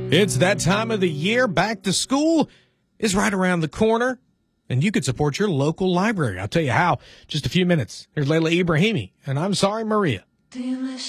It's that time of the year. Back to school is right around the corner, and you could support your local library. I'll tell you how. Just a few minutes. Here's Layla Ibrahimi, and I'm sorry, Maria.